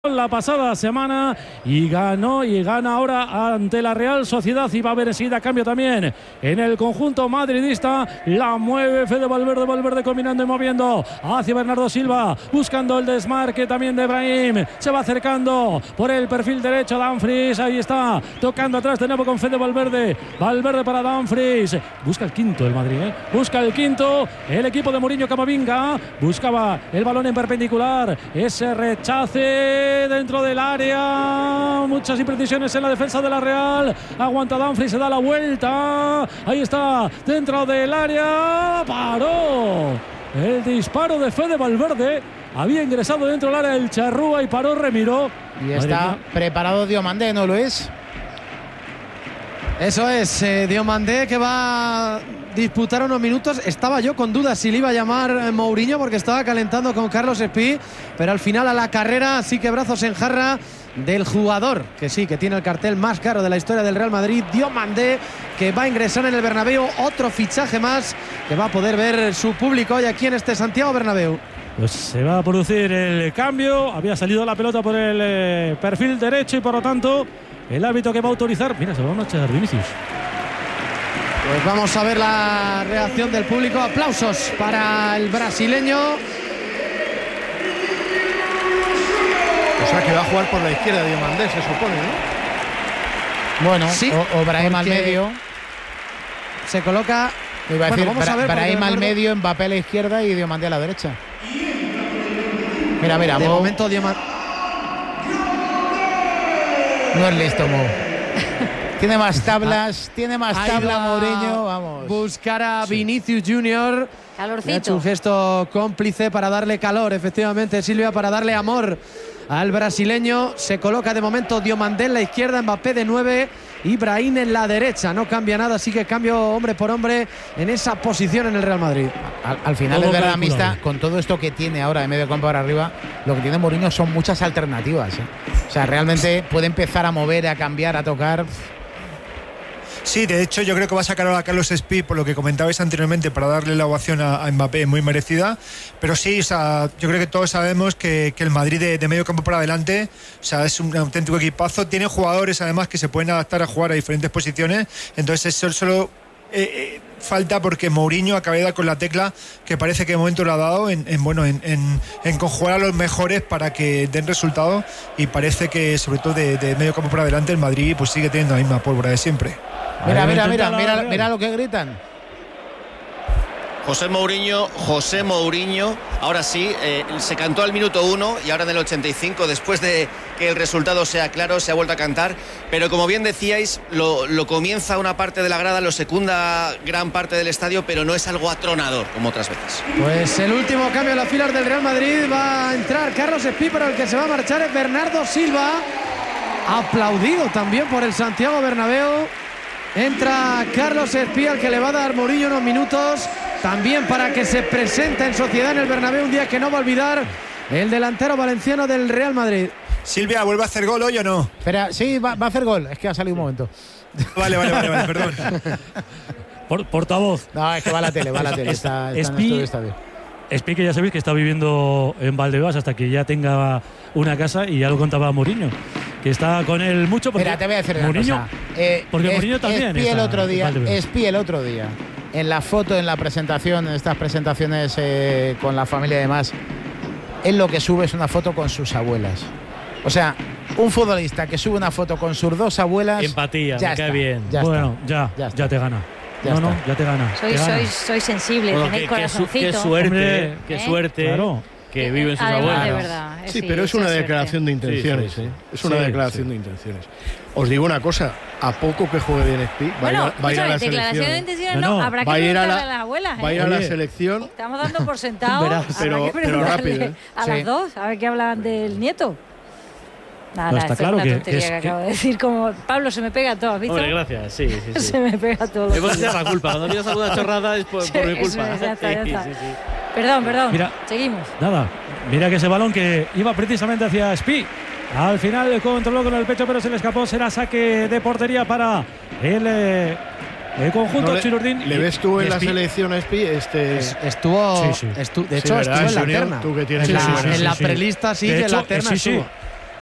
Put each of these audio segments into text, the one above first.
la pasada semana y gana ahora ante la Real Sociedad, y va a haber enseguida cambio también en el conjunto madridista. La mueve Fede Valverde combinando y moviendo hacia Bernardo Silva, buscando el desmarque también de Brahim, se va acercando por el perfil derecho Dumfries, ahí está, tocando atrás de nuevo con Fede Valverde para Dumfries, busca el quinto el Madrid, busca el quinto, el equipo de Mourinho. Camavinga buscaba el balón en perpendicular, ese rechace dentro del área, muchas imprecisiones en la defensa de la Real, aguanta Dumfries, se da la vuelta, ahí está, dentro del área, paró el disparo de Fede Valverde, había ingresado dentro del área el charrúa y paró, remiró. Y está preparado Diomandé, ¿no lo es? Eso es, Diomandé, que va a disputar unos minutos. Estaba yo con dudas si le iba a llamar Mourinho porque estaba calentando con Carlos Espí, pero al final a la carrera sí que brazos en jarra del jugador, que sí, que tiene el cartel más caro de la historia del Real Madrid, Diomandé, que va a ingresar en el Bernabéu, otro fichaje más que va a poder ver su público hoy aquí en este Santiago Bernabéu. Pues se va a producir el cambio, había salido la pelota por el perfil derecho y por lo tanto el árbitro que va a autorizar, mira, se va a echar Vinicius. Pues vamos a ver la reacción del público. Aplausos para el brasileño. O sea que va a jugar por la izquierda Diomandé, se supone, ¿no? Bueno, sí, o Brahim al medio. Se coloca. Iba a decir, vamos a ver, Brahim al medio, Mbappé a la izquierda y Diomandé a la derecha. Mira, de momento Diomandé. No es listo, Mo. Tiene más tablas, Mourinho, vamos. Buscar a Vinicius Junior. Calorcito. Ha hecho un gesto cómplice para darle calor, efectivamente, Silvia, para darle amor al brasileño. Se coloca de momento Diomandé en la izquierda, Mbappé de 9 y Brahim en la derecha. No cambia nada, así que cambio hombre por hombre en esa posición en el Real Madrid. Al final es verdad, Mista, con todo esto que tiene ahora de medio campo para arriba, lo que tiene Mourinho son muchas alternativas, ¿eh? O sea, realmente puede empezar a mover, a cambiar, a tocar. Sí, de hecho yo creo que va a sacar ahora a Carlos Espí, por lo que comentabais anteriormente, para darle la ovación a Mbappé, muy merecida. Pero sí, o sea, yo creo que todos sabemos que el Madrid de medio campo para adelante, o sea, es un auténtico equipazo. Tiene jugadores además que se pueden adaptar a jugar a diferentes posiciones. Entonces eso solo falta porque Mourinho acaba de dar con la tecla que parece que de momento lo ha dado en conjugar a los mejores para que den resultado, y parece que sobre todo de medio campo para adelante el Madrid pues sigue teniendo la misma pólvora de siempre. Mira lo que gritan. José Mourinho, ahora sí, se cantó al minuto 1 y ahora en el 85, después de que el resultado sea claro, se ha vuelto a cantar, pero como bien decíais, lo comienza una parte de la grada, lo secunda gran parte del estadio, pero no es algo atronador como otras veces. Pues el último cambio en las filas del Real Madrid, va a entrar Carlos Espí, pero el que se va a marchar es Bernardo Silva, aplaudido también por el Santiago Bernabéu. Entra Carlos Espí, al que le va a dar Mourinho unos minutos también para que se presente en sociedad en el Bernabéu, un día que no va a olvidar el delantero valenciano del Real Madrid. Silvia, ¿vuelve a hacer gol hoy o no? Espera, sí, va a hacer gol, es que ha salido un momento. Vale, perdón. Portavoz. No, es que va a la tele, está en el estadio. Espí, que ya sabéis que está viviendo en Valdebebas hasta que ya tenga una casa, y ya lo contaba Mourinho, que está con él mucho. Mira, te voy a decir una cosa. Porque Mourinho también Espí el otro día, en la foto, en la presentación, en estas presentaciones con la familia y demás, él lo que sube es una foto con sus abuelas. O sea, un futbolista que sube una foto con sus dos abuelas. Empatía, ya me cae está, bien. Ya bueno, está. ya te gana. Ya te gana. Sois sensible, bueno, tenéis corazoncito. Qué suerte, qué suerte. Claro. Que viven sus Además, abuelos. de verdad. Sí, pero es una declaración de intenciones. Sí. Es una declaración de intenciones. Os digo una cosa, a poco que juegue bien Espí, va a ir a la declaración de selección. intenciones no, habrá que preguntarle a las abuelas. Va a ir a la selección. Estamos dando por sentado. pero rápido. A las dos, a ver qué hablan del nieto. Nada, está esto claro es una que tontería que acabo de decir. Como Pablo, se me pega todo, ¿has visto? Hombre, gracias, sí. Se me pega todo. Me vas a echar la culpa. Cuando digas alguna chorrada es por mi culpa. Ya está. Perdón. Mira, seguimos. Nada, mira que ese balón que iba precisamente hacia Espí, al final controló con el pecho, pero se le escapó. Será saque de portería para el conjunto Chirurdín. ¿Le ves tú en la selección, Espí? Estuvo, de hecho, estuvo en la terna. Tú que tienes en la prelista, sí, que en la terna estuvo.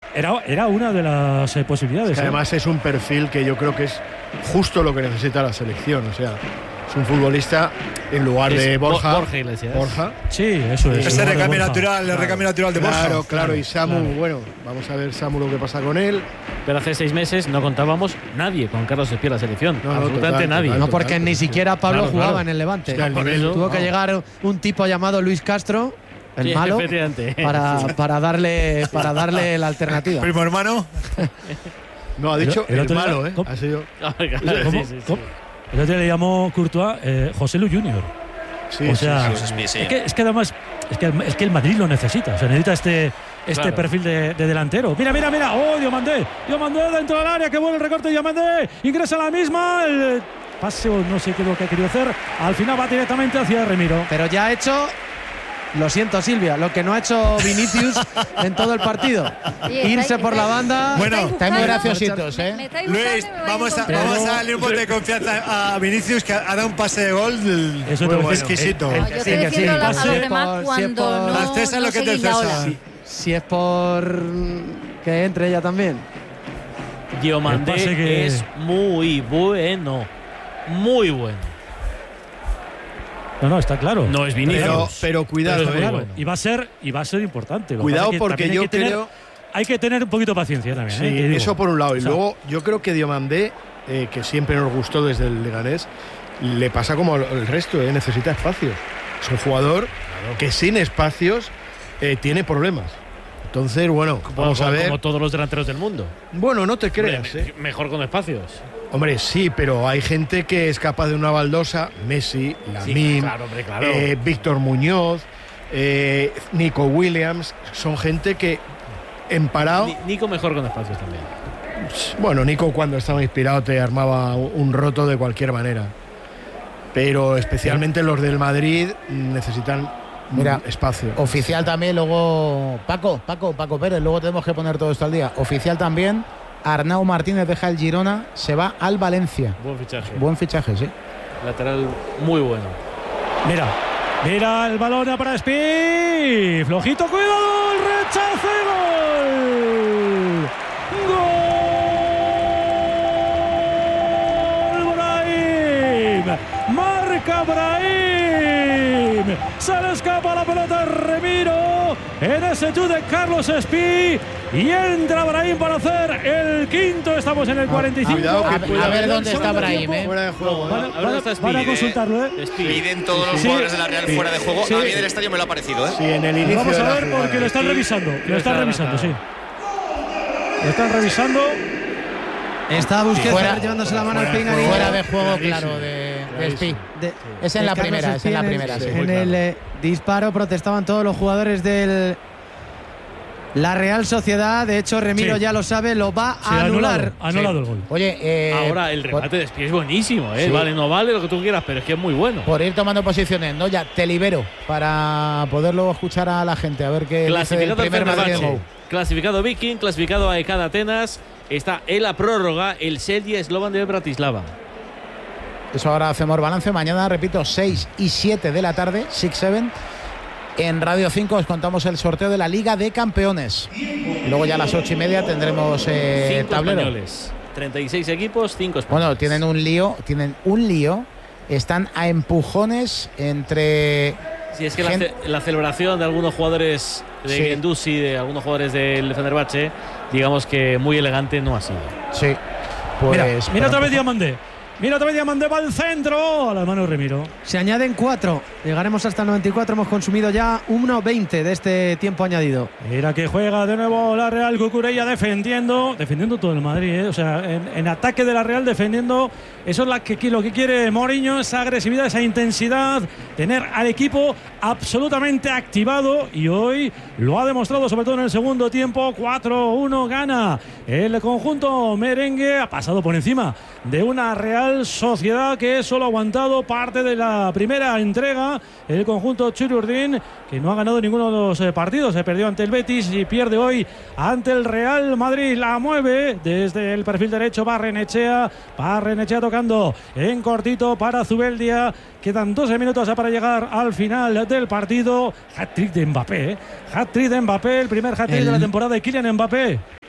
Era una de las posibilidades. Que además es un perfil que yo creo que es justo lo que necesita la selección. O sea, es un futbolista en lugar de Borja. Borja. Sí, eso es. Ese recambio natural, el recambio natural de Borja. Claro, y Samu, bueno, vamos a ver Samu lo que pasa con él. Pero hace 6 meses no contábamos nadie con Carlos Espí en la selección. Absolutamente nadie. No, porque ni siquiera Pablo jugaba en el Levante. Tuvo que llegar un tipo llamado Luis Castro, el malo, para darle la alternativa. Primo hermano. No, ha dicho el malo, ¿eh? ¿Cómo? Ha sido. ¿Cómo? El otro día le llamó Courtois José Lu Junior. Sí, o sea, sí. Es que además es que el Madrid lo necesita. O sea, necesita este perfil de delantero. Mira. Oh, Diomandé dentro del área. Qué bueno el recorte de Diomandé. Ingresa a la misma. El pase, no sé qué es lo que ha querido hacer. Al final va directamente hacia Remiro. Pero ya ha hecho. Lo siento, Silvia, lo que no ha hecho Vinicius en todo el partido. Irse por la banda. Bueno, estáis muy graciositos, ¿eh? Luis, vamos a darle un bote de confianza a Vinicius, que ha dado un pase de gol exquisito. Yo estoy diciendo a los demás cuando no César lo que te César. Si es por que entre ella también. Diomandé es muy bueno. Muy bueno. No, está claro. No es Vinicius. Pero cuidado, claro. Y va a ser importante. Cuidado porque yo creo. Hay que tener un poquito de paciencia también. Sí, eso por un lado. Y luego yo creo que Diomandé, que siempre nos gustó desde el Leganés, le pasa como el resto, necesita espacios. Es un jugador que sin espacios tiene problemas. Entonces, bueno, vamos a ver. Como todos los delanteros del mundo. Bueno, no te creas. Mejor con espacios. Hombre, sí, pero hay gente que es capaz de una baldosa. Messi, Lamine, claro. Víctor Muñoz, Nico Williams. Son gente que en parado. Nico mejor con espacios también. Bueno, Nico cuando estaba inspirado te armaba un roto de cualquier manera. Pero especialmente los del Madrid necesitan espacio. Oficial también, luego Paco Pérez, luego tenemos que poner todo esto al día. Oficial también. Arnau Martínez deja el Girona, se va al Valencia. Buen fichaje, sí. Lateral muy bueno. Mira el balón para Espí. Flojito, cuidado, el rechazo y gol. ¡Gol! Brahim. Marca Brahim. Se le escapa la pelota a Remiro. En ese chute de Carlos Espí. Y entra Brahim para hacer el quinto. Estamos en el 45. A ver dónde está Brahim, Fuera de juego. Van a consultarlo, Piden todos los jugadores de la Real fuera de juego. A mí del estadio me lo ha parecido, Sí, en el inicio. Vamos a ver porque lo están revisando. Lo están revisando. Está Busquets llevándose la mano al pinganillo. Fuera de juego, claro, de Espí. Es en la primera, sí. En el disparo protestaban todos los jugadores del la Real Sociedad. De hecho, Remiro ya lo sabe, lo va a anular. Anulado el gol. Oye, ahora el remate de Espí es buenísimo, Vale, no vale lo que tú quieras, pero es que es muy bueno. Por ir tomando posiciones, ¿no? Ya te libero para poderlo escuchar a la gente, a ver qué dice el primer Madrid. Clasificado Viking, clasificado AEK de Atenas. Está en la prórroga el Celje Slovan de Bratislava. Eso ahora hacemos balance. Mañana, repito, 6 y 7 de la tarde, 6-7. En Radio 5 os contamos el sorteo de la Liga de Campeones. Y luego ya a las 8:30 tendremos tablero. Españoles. 36 equipos, 5 españoles. Bueno, tienen un lío. Están a empujones entre... Sí, es que la celebración de algunos jugadores de Guendouzi, de algunos jugadores del Fenerbahce, digamos que muy elegante no ha sido. Sí. Pues, mira otra vez Diomandé. Va al centro. A la mano Remiro. Se añaden 4. Llegaremos hasta el 94. Hemos consumido ya 1:20 de este tiempo añadido. Mira que juega de nuevo la Real. Cucurella defendiendo todo el Madrid, O sea, en ataque de la Real defendiendo. Eso es lo que quiere Mourinho, esa agresividad, esa intensidad, tener al equipo absolutamente activado, y hoy lo ha demostrado, sobre todo en el segundo tiempo. 4-1 gana el conjunto merengue. Ha pasado por encima de una Real Sociedad que solo ha aguantado parte de la primera entrega. El conjunto Chururdín, que no ha ganado ninguno de los partidos, se perdió ante el Betis y pierde hoy ante el Real Madrid. La mueve desde el perfil derecho Barrenechea tocando en cortito para Zubeldia. Quedan 12 minutos para llegar al final del partido. Hat-trick de Mbappé, el primer hat-trick de la temporada de Kylian Mbappé.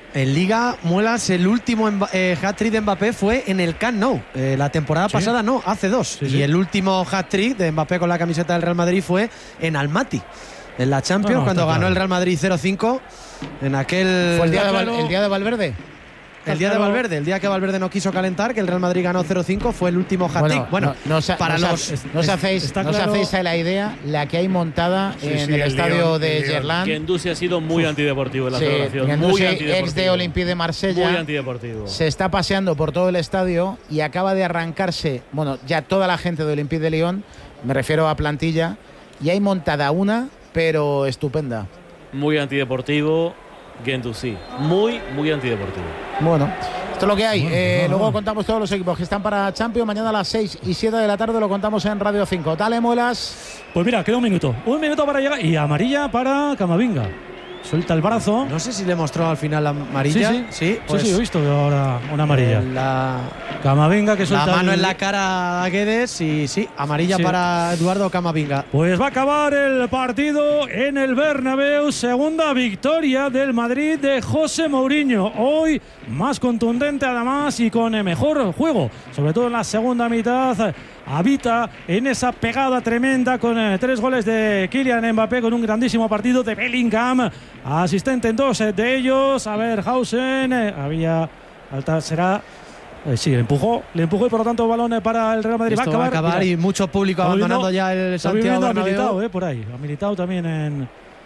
En Liga, Muelas, el último hat-trick de Mbappé fue en el Camp Nou. La temporada pasada no, hace 2. Y el último hat-trick de Mbappé con la camiseta del Real Madrid fue en Almaty, en la Champions, cuando ganó el Real Madrid 0-5. En aquel... ¿Fue el día de Valverde? El día de Valverde, el día que Valverde no quiso calentar, que el Real Madrid ganó 0-5, fue el último hat-trick. No os hacéis a la idea la que hay montada en el estadio de Gerland. Guendouzi ha sido muy antideportivo en la celebración. Guendouzi, ex de Olympique de Marsella, muy antideportivo. Se está paseando por todo el estadio y acaba de arrancarse, ya toda la gente de Olympique de Lyon, me refiero a plantilla, y hay montada una, pero estupenda. Muy antideportivo. Guendouzi, muy antideportivo. Bueno, esto es lo que hay. Luego contamos todos los equipos que están para Champions. Mañana a las 6 y 7 de la tarde lo contamos en Radio 5. Dale, Muelas. Pues mira, queda un minuto para llegar. Y amarilla para Camavinga. Suelta el brazo. No sé si le mostró al final la amarilla. Sí, he visto ahora una amarilla. Camavinga que suelta la mano en la cara a Guedes y amarilla para Eduardo Camavinga. Pues va a acabar el partido en el Bernabéu. Segunda victoria del Madrid de José Mourinho. Hoy más contundente además y con mejor juego. Sobre todo en la segunda mitad. Habita en esa pegada tremenda con 3 goles de Kylian Mbappé, con un grandísimo partido de Bellingham, asistente en 2 de ellos. A ver, Hausen, había alta, será... sí, le empujó y por lo tanto balón para el Real Madrid. Esto va a acabar y mucho público abandonando ya el Santiago Bernabéu. Ha militado por ahí, ha militado también en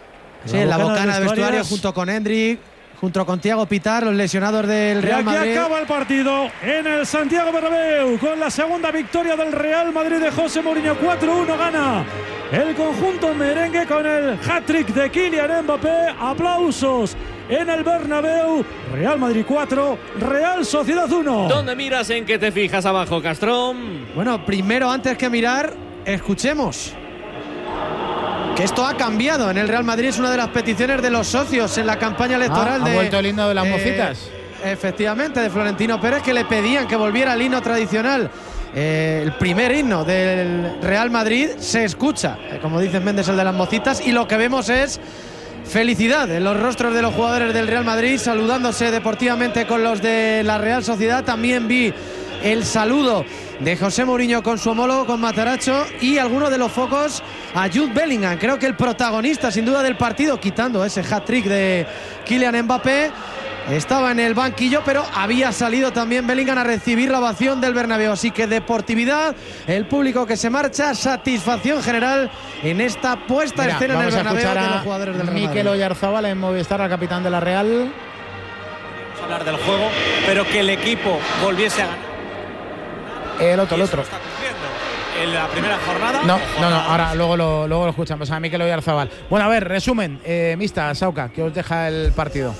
la bocana de vestuario junto con Hendrik, junto con Thiago Pitar, los lesionados del Real Madrid. Y aquí acaba el partido en el Santiago Bernabéu con la segunda victoria del Real Madrid de José Mourinho. 4-1 gana el conjunto merengue con el hat-trick de Kylian Mbappé. Aplausos en el Bernabéu. Real Madrid 4, Real Sociedad 1. ¿Dónde miras? ¿En qué te fijas abajo, Castrón? Bueno, primero, antes que mirar, escuchemos que esto ha cambiado en el Real Madrid. Es una de las peticiones de los socios en la campaña electoral. ¿Ha vuelto el himno de las mocitas? Efectivamente, de Florentino Pérez, que le pedían que volviera el himno tradicional. El primer himno del Real Madrid se escucha, como dice Méndez, el de las mocitas, y lo que vemos es felicidad en los rostros de los jugadores del Real Madrid, saludándose deportivamente con los de la Real Sociedad. También vi el saludo de José Mourinho con su homólogo, con Matarazzo, y algunos de los focos a Jude Bellingham. Creo que el protagonista sin duda del partido, quitando ese hat-trick de Kylian Mbappé, estaba en el banquillo, pero había salido también Bellingham a recibir la ovación del Bernabéu. Así que deportividad, el público que se marcha, satisfacción general en esta puesta en escena en el Bernabéu de los jugadores del Real Madrid. Mikel Oyarzabal en Movistar, al capitán de la Real. Vamos a hablar del juego, pero que el equipo volviese a ganar. El otro. Está cumpliendo en la primera jornada. No, ahora luego lo escuchamos a Mikel Oyarzabal. Bueno, a ver, resumen, Mista, Sauca, ¿qué os deja el partido?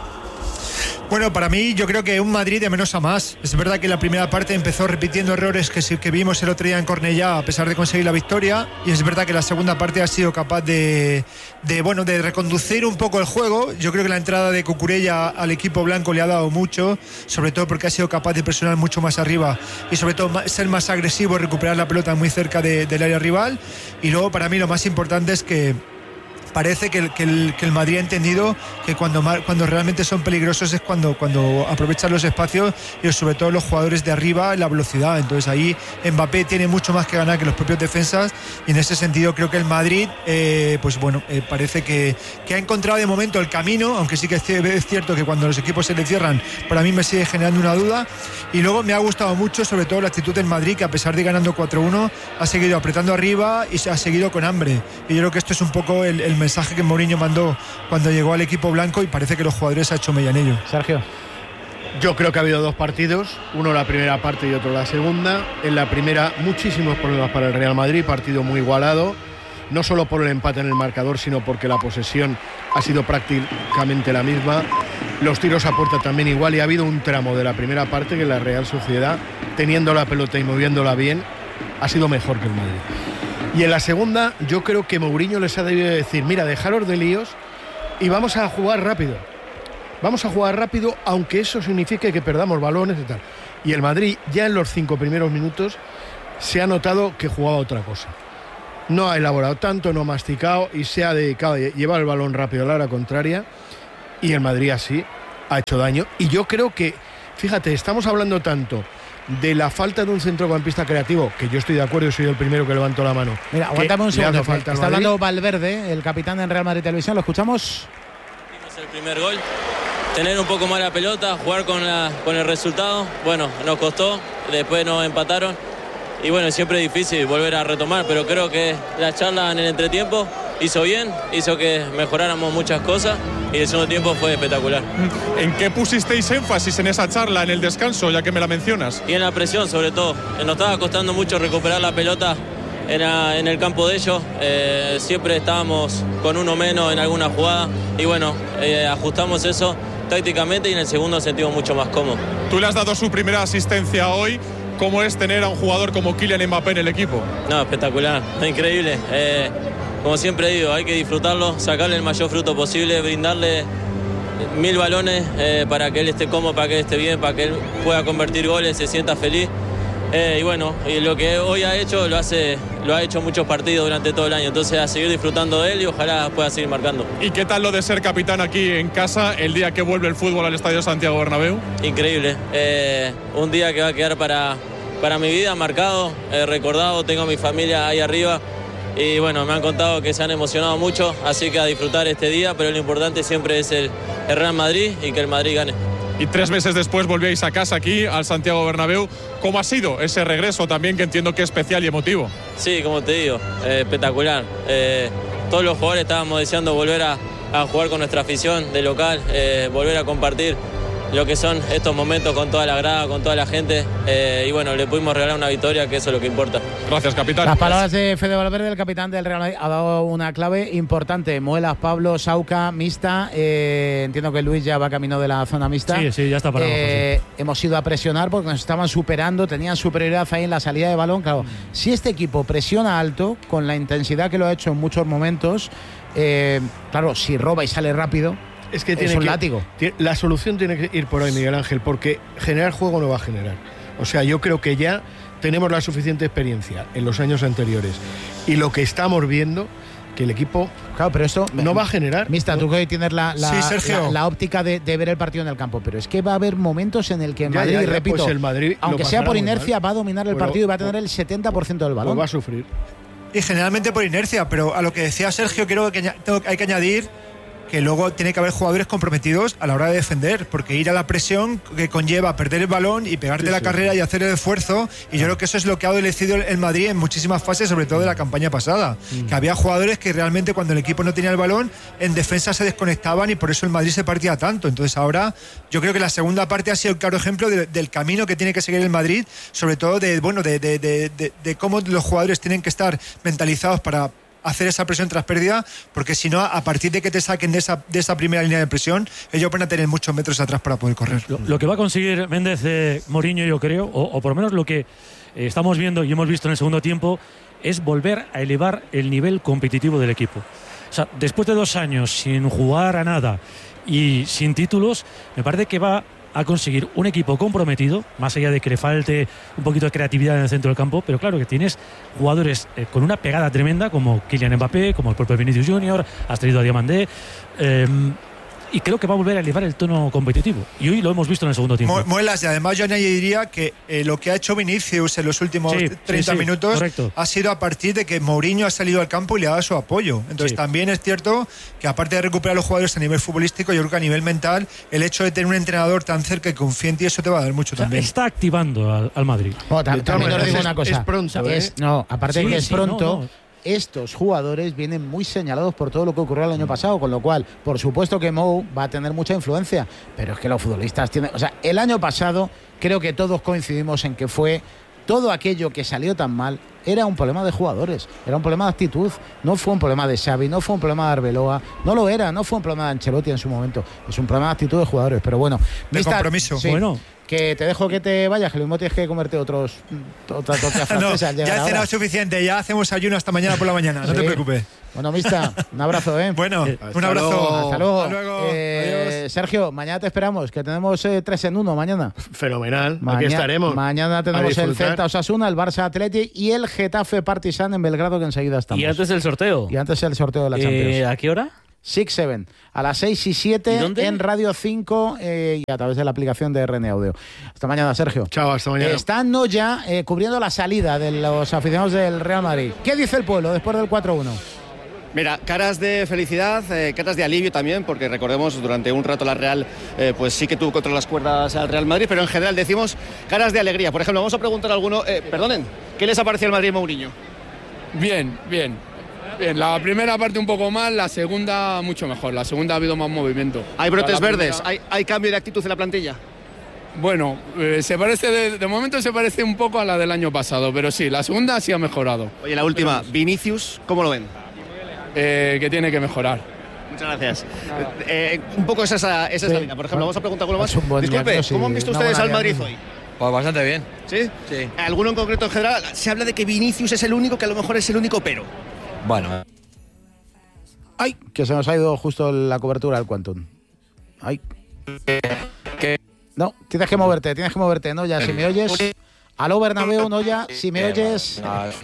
Bueno, para mí yo creo que un Madrid de menos a más. Es verdad que la primera parte empezó repitiendo errores que vimos el otro día en Cornellá, a pesar de conseguir la victoria, y es verdad que la segunda parte ha sido capaz de reconducir un poco el juego. Yo creo que la entrada de Cucurella al equipo blanco le ha dado mucho, sobre todo porque ha sido capaz de presionar mucho más arriba y sobre todo ser más agresivo, recuperar la pelota muy cerca del área rival. Y luego para mí lo más importante es que parece que el Madrid ha entendido que cuando realmente son peligrosos es cuando aprovechan los espacios y sobre todo los jugadores de arriba, la velocidad. Entonces ahí Mbappé tiene mucho más que ganar que los propios defensas, y en ese sentido creo que el Madrid parece que ha encontrado de momento el camino, aunque sí que es cierto que cuando los equipos se le cierran, para mí me sigue generando una duda. Y luego me ha gustado mucho sobre todo la actitud del Madrid, que a pesar de ir ganando 4-1 ha seguido apretando arriba y se ha seguido con hambre, y yo creo que esto es un poco el mensaje que Mourinho mandó cuando llegó al equipo blanco, y parece que los jugadores ha hecho mella en ello. Sergio. Yo creo que ha habido 2 partidos, uno la primera parte y otro la segunda. En la primera, muchísimos problemas para el Real Madrid, partido muy igualado, no solo por el empate en el marcador, sino porque la posesión ha sido prácticamente la misma, los tiros a puerta también igual, y ha habido un tramo de la primera parte que la Real Sociedad, teniendo la pelota y moviéndola bien, ha sido mejor que el Madrid. Y en la segunda, yo creo que Mourinho les ha debido decir: mira, dejaros de líos y vamos a jugar rápido. Vamos a jugar rápido, aunque eso signifique que perdamos balones y tal. Y el Madrid, ya en los 5 primeros minutos, se ha notado que jugaba otra cosa. No ha elaborado tanto, no ha masticado y se ha dedicado a llevar el balón rápido a la hora contraria. Y el Madrid así ha hecho daño. Y yo creo que, fíjate, estamos hablando tanto de la falta de un centrocampista creativo, que yo estoy de acuerdo, soy el primero que levanto la mano. Mira, aguántame un segundo. Está hablando Valverde, el capitán en Real Madrid Televisión, ¿lo escuchamos? El primer gol, tener un poco más la pelota, jugar con el resultado. Bueno, nos costó, después nos empataron y bueno, siempre es difícil volver a retomar, pero creo que la charla en el entretiempo hizo bien, hizo que mejoráramos muchas cosas y el segundo tiempo fue espectacular. ¿En qué pusisteis énfasis en esa charla, en el descanso, ya que me la mencionas? Y en la presión, sobre todo. Nos estaba costando mucho recuperar la pelota en el campo de ellos. Siempre estábamos con uno menos en alguna jugada y bueno, ajustamos eso tácticamente y en el segundo nos sentimos mucho más cómodos. Tú le has dado su primera asistencia hoy. ¿Cómo es tener a un jugador como Kylian Mbappé en el equipo? No, espectacular, increíble. Como siempre digo, hay que disfrutarlo, sacarle el mayor fruto posible, brindarle 1000 balones para que él esté cómodo, para que él esté bien, para que él pueda convertir goles, se sienta feliz. Y bueno, y lo que hoy ha hecho, lo ha hecho muchos partidos durante todo el año. Entonces a seguir disfrutando de él y ojalá pueda seguir marcando. ¿Y qué tal lo de ser capitán aquí en casa el día que vuelve el fútbol al Estadio Santiago Bernabéu? Increíble. Un día que va a quedar para mi vida marcado, recordado. Tengo a mi familia ahí arriba. Y bueno, me han contado que se han emocionado mucho, así que a disfrutar este día, pero lo importante siempre es el Real Madrid y que el Madrid gane. Y 3 meses después volvíais a casa aquí, al Santiago Bernabéu. ¿Cómo ha sido ese regreso también, que entiendo que es especial y emotivo? Sí, como te digo, espectacular. Todos los jugadores estábamos deseando volver a jugar con nuestra afición de local, volver a compartir lo que son estos momentos con toda la grada, con toda la gente. Y bueno, le pudimos regalar una victoria, que eso es lo que importa. Gracias, capitán. Las palabras de Fede Valverde, el capitán del Real Madrid, ha dado una clave importante. Muelas, Pablo, Sauca, mixta. Entiendo que Luis ya va camino de la zona mixta. Sí, ya está para abajo, sí. Hemos ido a presionar porque nos estaban superando, tenían superioridad ahí en la salida de balón. Claro, si este equipo presiona alto, con la intensidad que lo ha hecho en muchos momentos, claro, si roba y sale rápido, es que es un látigo. La solución tiene que ir por ahí, Miguel Ángel, porque generar juego no va a generar. O sea, yo creo que ya tenemos la suficiente experiencia en los años anteriores. Y lo que estamos viendo, que el equipo, claro, pero esto no va a generar. Mista, tú que hoy tienes la óptica de ver el partido en el campo, pero es que va a haber momentos en el que Madrid, repito, pues el Madrid, aunque sea por inercia, va a dominar el partido y va a tener el 70% del balón. Pues va a sufrir. Y generalmente por inercia, pero a lo que decía Sergio, creo que hay que añadir que luego tiene que haber jugadores comprometidos a la hora de defender, porque ir a la presión que conlleva perder el balón y pegarte la carrera y hacer el esfuerzo, y yo creo que eso es lo que ha adolecido el Madrid en muchísimas fases, sobre todo de la campaña pasada, que había jugadores que realmente cuando el equipo no tenía el balón, en defensa se desconectaban y por eso el Madrid se partía tanto. Entonces ahora yo creo que la segunda parte ha sido el claro ejemplo del camino que tiene que seguir el Madrid, sobre todo de cómo los jugadores tienen que estar mentalizados para hacer esa presión tras pérdida, porque si no, a partir de que te saquen de esa primera línea de presión, ellos van a tener muchos metros atrás para poder correr. Lo que va a conseguir Méndez, Mourinho, yo creo, o por lo menos lo que estamos viendo y hemos visto en el segundo tiempo, es volver a elevar el nivel competitivo del equipo. O sea, después de 2 años sin jugar a nada y sin títulos, me parece que va a conseguir un equipo comprometido, más allá de que le falte un poquito de creatividad en el centro del campo, pero claro que tienes jugadores con una pegada tremenda, como Kylian Mbappé, como el propio Vinicius Junior, has traído a Diamandé, y creo que va a volver a elevar el tono competitivo, y hoy lo hemos visto en el segundo tiempo. Muelas, y además yo añadiría que lo que ha hecho Vinicius en los últimos 30 minutos correcto, ha sido a partir de que Mourinho ha salido al campo y le ha dado su apoyo. Entonces también es cierto que aparte de recuperar a los jugadores a nivel futbolístico, yo creo que a nivel mental, el hecho de tener un entrenador tan cerca que confíe en ti, eso te va a dar mucho también. Está activando al Madrid. También os digo una cosa. Es pronto, aparte de que es pronto. Estos jugadores vienen muy señalados por todo lo que ocurrió el año pasado, con lo cual, por supuesto que Mou va a tener mucha influencia, pero es que los futbolistas tienen... O sea, el año pasado creo que todos coincidimos en que fue todo aquello que salió tan mal era un problema de jugadores, era un problema de actitud, no fue un problema de Xavi, no fue un problema de Arbeloa, no lo era, no fue un problema de Ancelotti en su momento, es un problema de actitud de jugadores, pero bueno... De compromiso. Sí, bueno... Que te dejo que te vayas, que lo mismo tienes que comerte otras francesas. No, ya he cenado suficiente, ya hacemos ayuno hasta mañana por la mañana, no te preocupes. Bueno, Mista, un abrazo, Bueno, un abrazo. Hasta luego. Hasta luego. Sergio, mañana te esperamos, que tenemos 3 en 1 mañana. Fenomenal, aquí estaremos. Mañana tenemos el Celta Osasuna, el Barça Atleti y el Getafe Partizan en Belgrado, que enseguida estamos. Y antes el sorteo. Y antes el sorteo de la Champions. ¿A qué hora? 6-7, a las 6 y 7 en Radio 5 y a través de la aplicación de RN Audio. Hasta mañana, Sergio. Chao, hasta mañana. Está Noya cubriendo la salida de los aficionados del Real Madrid. ¿Qué dice el pueblo después del 4-1? Mira, caras de felicidad, caras de alivio también, porque recordemos, durante un rato la Real pues sí que tuvo contra las cuerdas al Real Madrid, pero en general decimos caras de alegría. Por ejemplo, vamos a preguntar a alguno, perdonen, ¿qué les ha parecido el Madrid Mourinho? Bien. La primera parte un poco mal, la segunda mucho mejor. La segunda ha habido más movimiento. ¿Hay brotes verdes? ¿Hay cambio de actitud en la plantilla? Bueno, se parece de momento se parece un poco a la del año pasado, pero sí, la segunda sí ha mejorado. Oye, la última, Vinicius, ¿cómo lo ven? Que tiene que mejorar. Muchas gracias. Un poco esa es la línea. Por ejemplo, vamos a preguntar a alguno más. Disculpe, ¿cómo han visto ustedes al Madrid hoy? Pues bastante bien. ¿Sí? Sí. ¿Alguno en concreto en general? Se habla de que Vinicius es el único, que a lo mejor es el único pero. Bueno. Ay, que se nos ha ido justo la cobertura del Quantum. Ay. No, tienes que moverte, Noya, si me oyes. Aló, Bernabéu, Noya, si me oyes.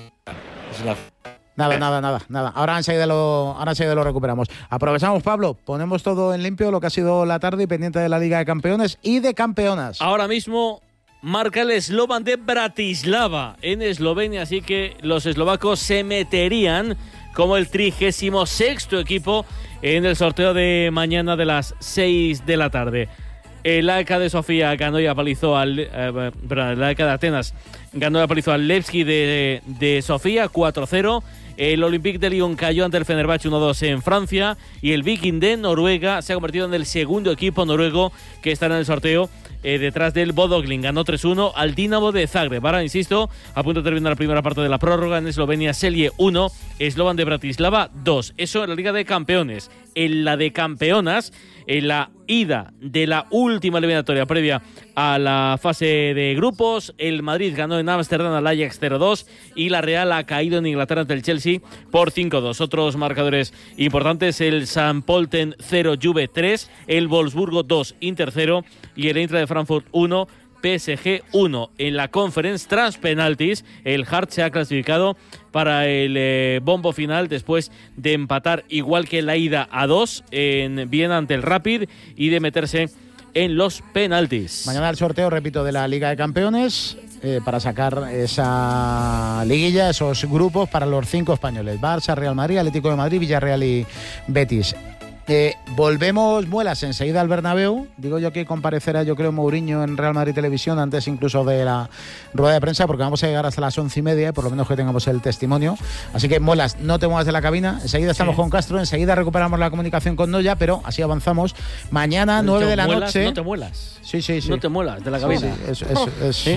Nada. Ahora enseguida lo recuperamos. Aprovechamos, Pablo, ponemos todo en limpio, lo que ha sido la tarde y pendiente de la Liga de Campeones y de Campeonas. Ahora mismo marca el Slovan de Bratislava en Eslovenia, así que los eslovacos se meterían como el 36º equipo en el sorteo de mañana de las 6 de la tarde. El AEK de Sofía ganó y apalizó el AEK de Atenas ganó y apalizó al Levski de Sofía 4-0. El Olympique de Lyon cayó ante el Fenerbahce 1-2 en Francia y el Viking de Noruega se ha convertido en el segundo equipo noruego que estará en el sorteo detrás del Bodø Glimt. Ganó 3-1 al Dinamo de Zagreb. Ahora, insisto, a punto de terminar la primera parte de la prórroga en Eslovenia, Celje 1, Slovan de Bratislava 2. Eso en la Liga de Campeones. En la de Campeonas, en la ida de la última eliminatoria previa a la fase de grupos, el Madrid ganó en Ámsterdam al Ajax 0-2 y la Real ha caído en Inglaterra ante el Chelsea por 5-2. Otros marcadores importantes: el St. Pölten 0, Juve 3, el Wolfsburgo 2, Inter 0 y el Eintracht de Frankfurt 1, PSG 1. En la Conference, tras penaltis, el Hearts se ha clasificado para el bombo final después de empatar igual que en la ida a 2 en Viena ante el Rapid y de meterse en los penaltis. Mañana el sorteo, repito, de la Liga de Campeones para sacar esa liguilla, esos grupos para los 5 españoles: Barça, Real Madrid, Atlético de Madrid, Villarreal y Betis. Volvemos muelas enseguida al Bernabéu. Digo yo que comparecerá, yo creo, Mourinho en Real Madrid Televisión antes incluso de la rueda de prensa, porque vamos a llegar hasta las 11:30, por lo menos que tengamos el testimonio. Así que, muelas, no te muevas de la cabina. Enseguida estamos con Castro, enseguida recuperamos la comunicación con Noya, pero así avanzamos. Mañana, 9 de la noche. No te muelas. Sí. No te muelas de la cabina. Sí.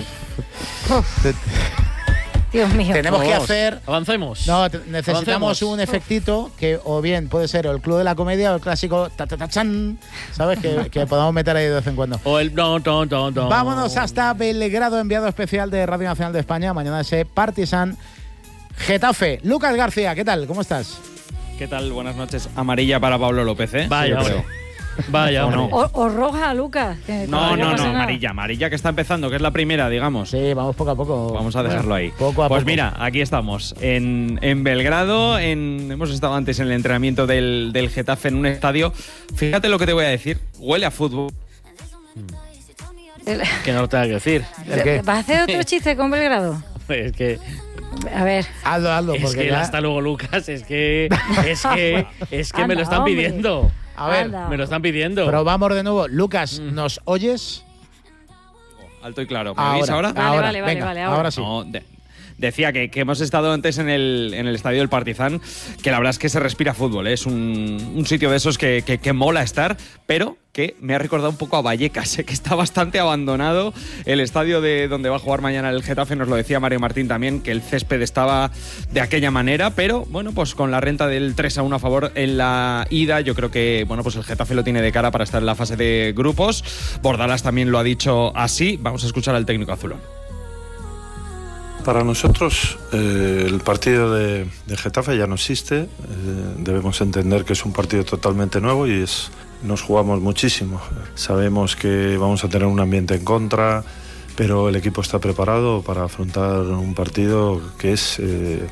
Dios mío. Tenemos que hacer... Avancemos. No, necesitamos un efectito que o bien puede ser el Club de la Comedia o el clásico ta-ta-ta-chan, ¿sabes? Que podamos meter ahí de vez en cuando. O el don. Vámonos hasta Belgrado, enviado especial de Radio Nacional de España. Mañana ese Partizan Getafe. Lucas García, ¿qué tal? ¿Cómo estás? ¿Qué tal? Buenas noches. Amarilla para Pablo López, ¿eh? Vaya, sí, Vaya, no. O roja, Lucas. No, amarilla que está empezando, que es la primera, digamos. Sí, vamos poco a poco. Vamos a dejarlo ahí. Poco a pues poco. Mira, aquí estamos, en Belgrado, hemos estado antes en el entrenamiento del Getafe en un estadio. Fíjate lo que te voy a decir, huele a fútbol. Que no lo tenga que decir. ¿Vas a hacer otro chiste con Belgrado? Es que... A ver. Hazlo, es porque que hasta luego, Lucas, es que me lo están pidiendo. A ver, me lo están pidiendo. Pero vamos de nuevo. Lucas, ¿nos oyes? Alto y claro. ¿Me oís ahora? Vale, ahora sí. No, decía que hemos estado antes en el estadio del Partizan, que la verdad es que se respira fútbol, ¿eh? Es un sitio de esos que mola estar, pero que me ha recordado un poco a Vallecas, que está bastante abandonado el estadio de donde va a jugar mañana el Getafe. Nos lo decía Mario Martín también, que el césped estaba de aquella manera, pero bueno, pues con la renta del 3-1 a favor en la ida, yo creo que bueno, pues el Getafe lo tiene de cara para estar en la fase de grupos. Bordalas también lo ha dicho así. Vamos a escuchar al técnico azulón. Para nosotros el partido de Getafe ya no existe, debemos entender que es un partido totalmente nuevo y nos jugamos muchísimo. Sabemos que vamos a tener un ambiente en contra, pero el equipo está preparado para afrontar un partido que es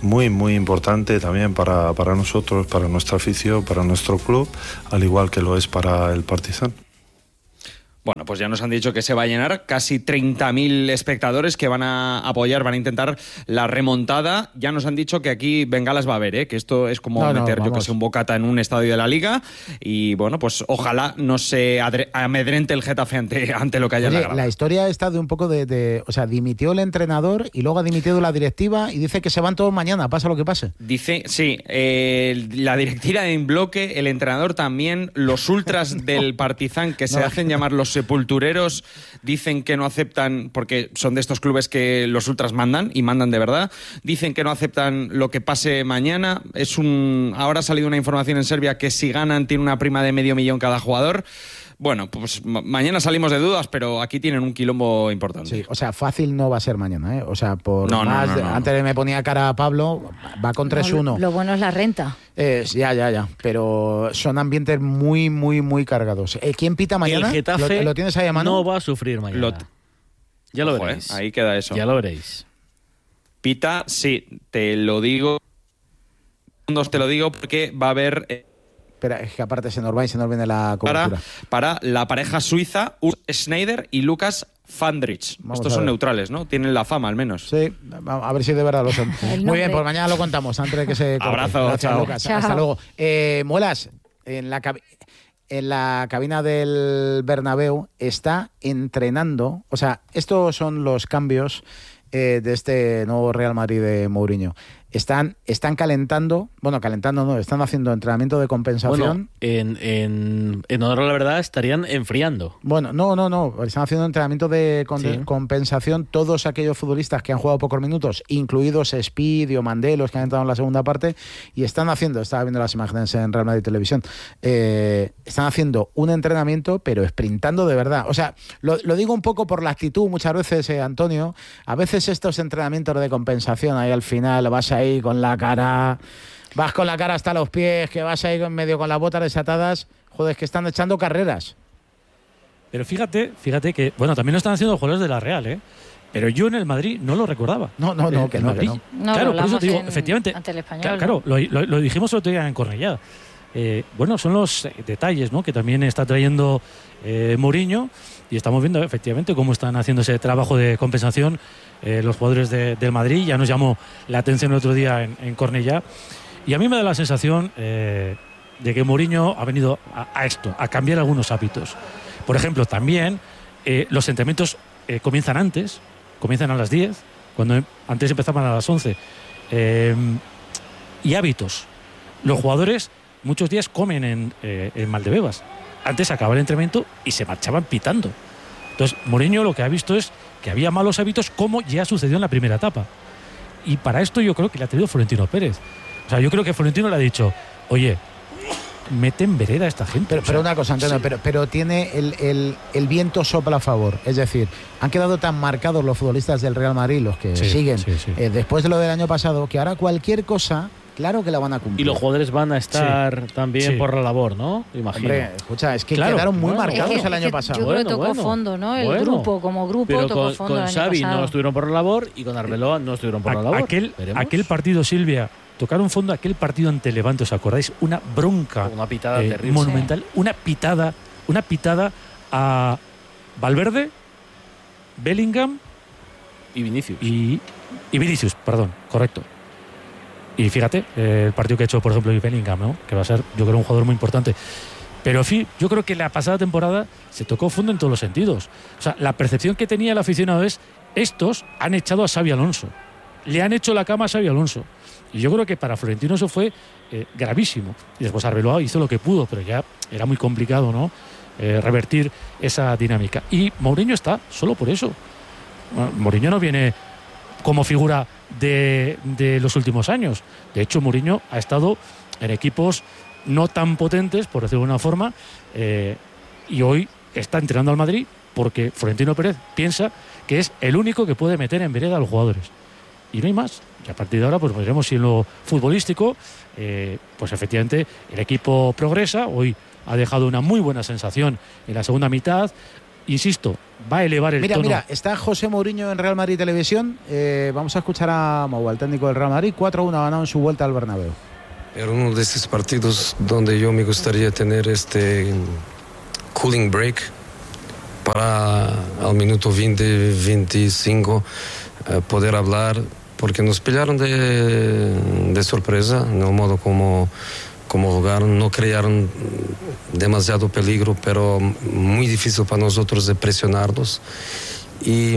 muy, muy importante también para nosotros, para nuestra afición, para nuestro club, al igual que lo es para el Partizan. Bueno, pues ya nos han dicho que se va a llenar, casi 30.000 espectadores que van a apoyar, van a intentar la remontada. Ya nos han dicho que aquí bengalas va a haber, que esto es como meter, yo que sé, un bocata en un estadio de la Liga. Y bueno, pues ojalá no se amedrente el Getafe ante lo que haya en la grada. La historia está de un poco o sea, dimitió el entrenador y luego ha dimitido la directiva y dice que se van todos mañana, pasa lo que pase. Dice, sí, la directiva en bloque, el entrenador también, los ultras del Partizan que se hacen llamar los sepultureros, dicen que no aceptan, porque son de estos clubes que los ultras mandan, y mandan de verdad, dicen que no aceptan lo que pase mañana. Ahora ha salido una información en Serbia que si ganan tiene una prima de $500,000 cada jugador. Bueno, pues mañana salimos de dudas, pero aquí tienen un quilombo importante. Sí, o sea, fácil no va a ser mañana, ¿eh? O sea, No. Antes me ponía cara a Pablo, va con 3-1. Lo bueno es la renta. Ya. Pero son ambientes muy, muy, muy cargados. ¿Quién pita mañana? El Getafe ¿Lo tienes ahí a mano? no va a sufrir mañana. Ya lo veréis. Ahí queda eso. Ya lo veréis. Pita, sí, te lo digo. Te lo digo porque va a haber... Espera, es que aparte se nos va y se nos viene la cobertura. Para la pareja suiza, Urs Schneider y Lucas Fandrich. Estos son neutrales, ¿no? Tienen la fama, al menos. Sí, a ver si de verdad lo son. Muy bien, pues mañana lo contamos, antes de que se... Abrazo, Gracias, chao. Lucas. Hasta luego. Muelas, en la cabina del Bernabéu está entrenando, o sea, estos son los cambios de este nuevo Real Madrid de Mourinho. Están calentando, están haciendo entrenamiento de compensación. Bueno, en honor a la verdad estarían enfriando. Bueno, no, están haciendo entrenamiento de compensación todos aquellos futbolistas que han jugado pocos minutos, incluidos Speed, Diomandé, los que han entrado en la segunda parte, y estaba viendo las imágenes en Real Madrid Televisión, están haciendo un entrenamiento, pero sprintando de verdad. O sea, lo digo un poco por la actitud muchas veces, Antonio, a veces estos entrenamientos de compensación, ahí al final vas ahí con la cara hasta los pies, que vas ahí medio con las botas desatadas, joder, que están echando carreras. Pero fíjate que, bueno, también lo están haciendo los jugadores de la Real, pero yo en el Madrid no lo recordaba. No. Claro, por eso te digo, efectivamente. Ante el Español. Claro, lo dijimos el otro día en Cornellá. Bueno, son los detalles, ¿no?, que también está trayendo Mourinho, y estamos viendo efectivamente cómo están haciendo ese trabajo de compensación los jugadores del Madrid. Ya nos llamó la atención el otro día en Cornellá, y a mí me da la sensación de que Mourinho ha venido a cambiar algunos hábitos. Por ejemplo, también los entrenamientos comienzan antes, comienzan a las 10, cuando antes empezaban a las 11. Y hábitos. Los jugadores muchos días comen en Valdebebas. Antes acababa el entrenamiento y se marchaban pitando. Entonces, Mourinho lo que ha visto es que había malos hábitos, como ya sucedió en la primera etapa. Y para esto yo creo que le ha traído Florentino Pérez. O sea, yo creo que Florentino le ha dicho, oye, mete en vereda a esta gente. Pero una cosa, Antonio, pero tiene el viento sopla a favor. Es decir, han quedado tan marcados los futbolistas del Real Madrid, los que siguen, después de lo del año pasado, que ahora cualquier cosa... Claro que la van a cumplir. Y los jugadores van a estar también por la labor, ¿no? Imagino. Hombre, escucha, es que quedaron muy marcados el año pasado. Yo creo que tocó fondo, ¿no? El grupo, como grupo, pero tocó fondo. Con Xavi no estuvieron por la labor, y con Arbeloa no estuvieron por la labor. Aquel partido, Silvia, tocaron fondo, aquel partido ante Levante, ¿os acordáis? Una bronca. Una pitada terrible. Monumental. Una pitada a Valverde, Bellingham y Vinicius. Y Vinicius, perdón, correcto. Y fíjate, el partido que ha hecho, por ejemplo, Bellingham, ¿no?, que va a ser, yo creo, un jugador muy importante. Pero en fin, yo creo que la pasada temporada se tocó fondo en todos los sentidos. O sea, la percepción que tenía el aficionado es, estos han echado a Xabi Alonso. Le han hecho la cama a Xabi Alonso. Y yo creo que para Florentino eso fue gravísimo. Y después Arbeloa hizo lo que pudo, pero ya era muy complicado, ¿no?, revertir esa dinámica. Y Mourinho está solo por eso. Bueno, Mourinho no viene como figura de los últimos años. De hecho, Mourinho ha estado en equipos no tan potentes, por decirlo de una forma, y hoy está entrenando al Madrid porque Florentino Pérez piensa que es el único que puede meter en vereda a los jugadores. Y no hay más. Y a partir de ahora, pues veremos si en lo futbolístico, pues efectivamente el equipo progresa. Hoy ha dejado una muy buena sensación en la segunda mitad. insisto, va a elevar el tono. Mira, está José Mourinho en Real Madrid Televisión. Vamos a escuchar a Mou, al técnico del Real Madrid. 4-1 ha ganado en su vuelta al Bernabéu. Era uno de estos partidos donde yo me gustaría tener este cooling break para al minuto 20-25 poder hablar, porque nos pillaron de sorpresa en el modo como jugaron. No crearon demasiado peligro, pero muy difícil para nosotros de presionarlos. Y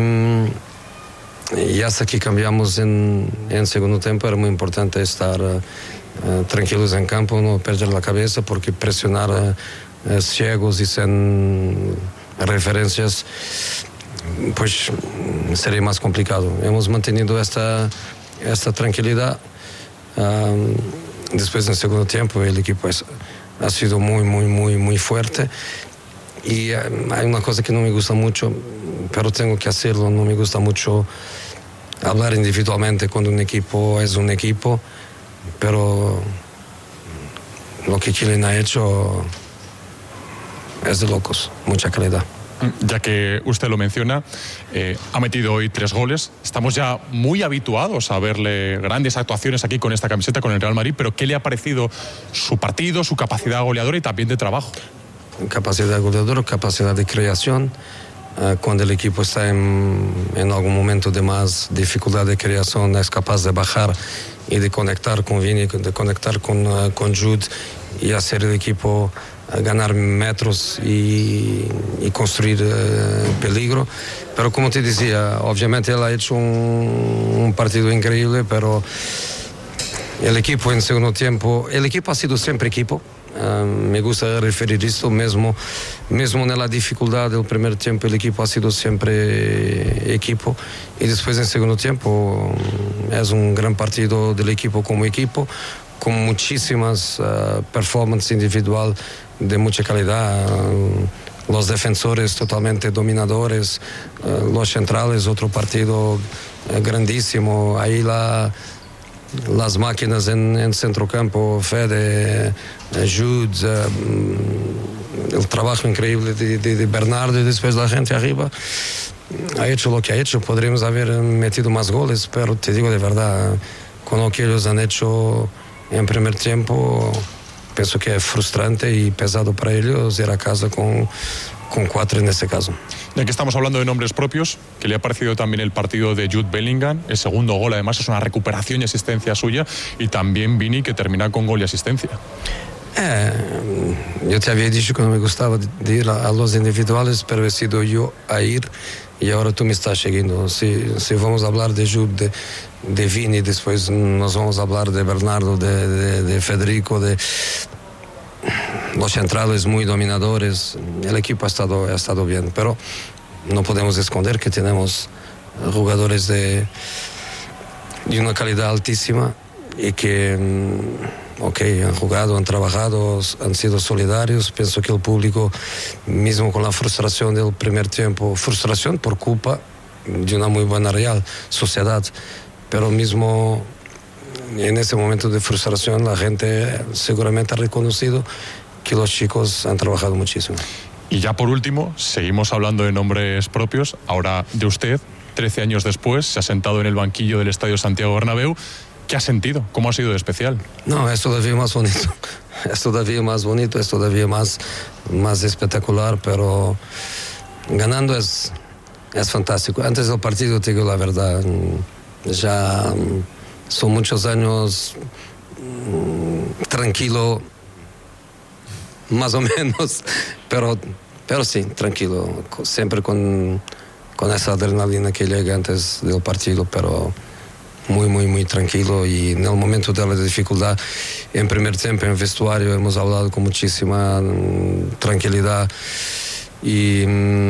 hasta que cambiamos en segundo tiempo era muy importante estar tranquilos en campo, no perder la cabeza, porque presionar ciegos y sin referencias pues sería más complicado. Hemos mantenido esta tranquilidad. Después en segundo tiempo el equipo ha sido muy fuerte, y hay una cosa que no me gusta mucho, pero tengo que hacerlo. No me gusta mucho hablar individualmente cuando un equipo es un equipo, pero lo que Kylian ha hecho es de locos, mucha calidad. Ya que usted lo menciona, ha metido hoy 3 goles. Estamos ya muy habituados a verle grandes actuaciones aquí con esta camiseta, con el Real Madrid, pero ¿qué le ha parecido su partido, su capacidad goleadora y también de trabajo? Capacidad goleadora, capacidad de creación. Cuando el equipo está en algún momento de más dificultad de creación, es capaz de bajar y de conectar con Vini, de conectar con Jude y hacer el equipo ganar metros y construir peligro. Pero como te decía, obviamente él ha hecho un partido increíble, pero el equipo en segundo tiempo, el equipo ha sido siempre equipo. Me gusta referir esto, mismo en la dificultad del primer tiempo, el equipo ha sido siempre equipo, y después en segundo tiempo es un gran partido del equipo, con muchísimas performances individual de mucha calidad. Los defensores totalmente dominadores, los centrales, otro partido grandísimo. Ahí las máquinas en centrocampo, Fede, Jude, el trabajo increíble de Bernardo, y después la gente arriba ha hecho lo que ha hecho. Podríamos haber metido más goles, pero te digo de verdad, con lo que ellos han hecho en primer tiempo, pienso que es frustrante y pesado para ellos ir a casa con 4 en este caso. Ya que estamos hablando de nombres propios, ¿qué le ha parecido también el partido de Jude Bellingham? El segundo gol, además, es una recuperación y asistencia suya, y también Vini, que termina con gol y asistencia. Yo te había dicho que no me gustaba de ir a los individuales, pero he sido yo a ir, y ahora tú me estás siguiendo. Si vamos a hablar de Jude, de Vini, después nos vamos a hablar de Bernardo, de Federico, de los centrales muy dominadores. El equipo ha estado bien, pero no podemos esconder que tenemos jugadores de una calidad altísima y que han jugado, han trabajado, han sido solidarios. Pienso que el público, mismo con la frustración del primer tiempo, frustración por culpa de una muy buena Real Sociedad, pero mismo en ese momento de frustración la gente seguramente ha reconocido que los chicos han trabajado muchísimo. Y ya por último, seguimos hablando de nombres propios, ahora de usted. 13 años después se ha sentado en el banquillo del Estadio Santiago Bernabéu. ¿Qué ha sentido? ¿Cómo ha sido de especial? No, es todavía más bonito. Es todavía más bonito, es todavía más espectacular, pero ganando es fantástico. Antes del partido, te digo la verdad, ya son muchos años tranquilo, más o menos, pero sí, tranquilo, siempre con esa adrenalina que llega antes del partido, pero muy tranquilo. Y en el momento de la dificultad, en primer tiempo en el vestuario, hemos hablado con muchísima tranquilidad y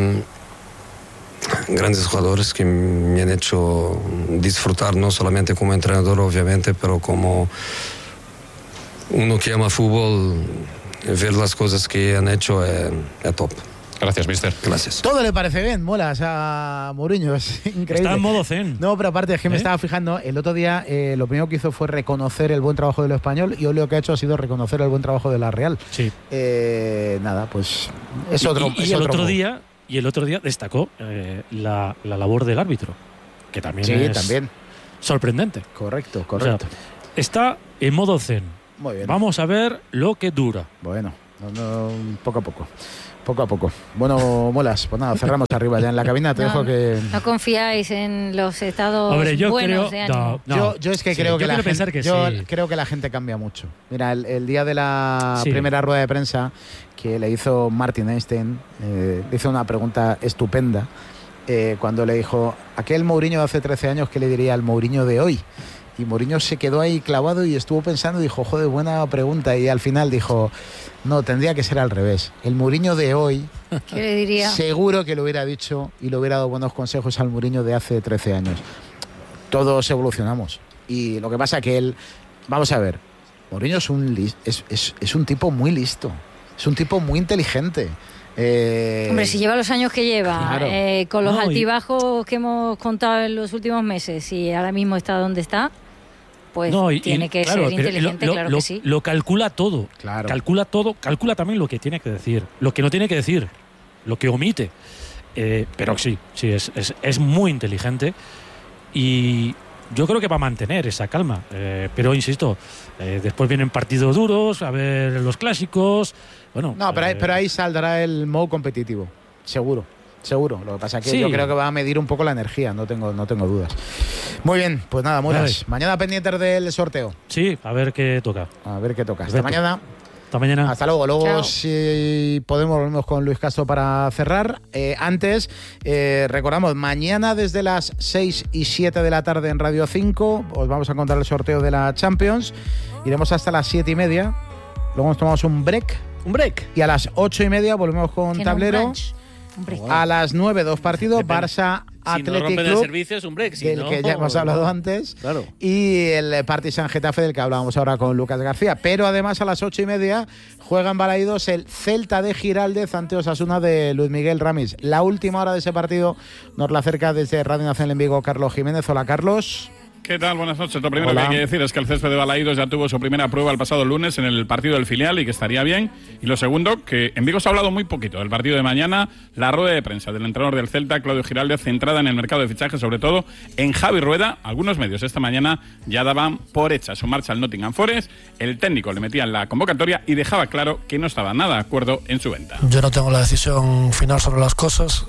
grandes jugadores que me han hecho disfrutar, no solamente como entrenador obviamente, pero como uno que ama fútbol. Ver las cosas que han hecho es top. Gracias, mister. Gracias. Todo le parece bien, mola a Mourinho, es increíble. Está en modo zen. No, pero aparte es que me estaba fijando, el otro día lo primero que hizo fue reconocer el buen trabajo de lo español, y hoy lo que ha hecho ha sido reconocer el buen trabajo de la Real. Sí. Nada, pues es otro. Y el otro día Y el otro día destacó la labor del árbitro, que también es también sorprendente. Correcto. O sea, está en modo zen. Muy bien. Vamos a ver lo que dura. Bueno, poco a poco. Poco a poco. Bueno, Molas, pues nada, cerramos arriba ya en la cabina. Te dejo que... No confiáis en los estados buenos de ánimo. Yo es que creo que la gente, creo que la gente cambia mucho. Mira, el día de la primera rueda de prensa que le hizo Martin Einstein, le hizo una pregunta estupenda cuando le dijo, aquel Mourinho de hace 13 años, ¿qué le diría al Mourinho de hoy? Y Mourinho se quedó ahí clavado y estuvo pensando y dijo, joder, buena pregunta. Y al final dijo, no, tendría que ser al revés. El Mourinho de hoy, ¿qué le diría? Seguro que lo hubiera dicho y le hubiera dado buenos consejos al Mourinho de hace 13 años. Todos evolucionamos. Y lo que pasa que él, vamos a ver, Mourinho es un tipo muy listo, es un tipo muy inteligente. Hombre, si lleva los años que lleva, claro. Con los altibajos que hemos contado en los últimos meses y ahora mismo está donde está, pues tiene que ser inteligente, claro que sí. Lo calcula todo, claro. Calcula todo, calcula también lo que tiene que decir, lo que no tiene que decir, lo que omite. Pero sí, es muy inteligente y yo creo que va a mantener esa calma. Pero insisto, después vienen partidos duros, a ver los clásicos. Bueno, no, pero ahí saldrá el modo competitivo, seguro. Lo que pasa es que yo creo que va a medir un poco la energía, no tengo dudas. Muy bien, pues nada, Muras. Mañana pendientes del sorteo. Sí, a ver qué toca. Hasta mañana. Hasta mañana. Hasta luego. Luego, chao. Si podemos, volvemos con Luis Castro para cerrar. Antes, recordamos, mañana desde las 6 y 7 de la tarde en Radio 5 os vamos a contar el sorteo de la Champions. Iremos hasta las 7 y media. Luego nos tomamos un break. Y a las 8 y media volvemos con tablero. A las 9, 2 partidos. Barça Athletic Club, de servicios, un break, del que ya hemos hablado antes. Claro. Y el Partizan Getafe, del que hablábamos ahora con Lucas García. Pero además a las 8 y media juegan Balaídos el Celta de Giraldez ante Osasuna de Luis Miguel Ramis. La última hora de ese partido nos la acerca desde Radio Nacional en Vigo Carlos Jiménez. Hola, Carlos. ¿Qué tal? Buenas noches. Lo primero que hay que decir es que el césped de Balaídos ya tuvo su primera prueba el pasado lunes en el partido del filial y que estaría bien. Y lo segundo, que en Vigo se ha hablado muy poquito del partido de mañana. La rueda de prensa del entrenador del Celta, Claudio Giraldez, centrada en el mercado de fichajes, sobre todo en Javi Rueda. Algunos medios esta mañana ya daban por hecha su marcha al Nottingham Forest. El técnico le metía en la convocatoria y dejaba claro que no estaba nada de acuerdo en su venta. Yo no tengo la decisión final sobre las cosas.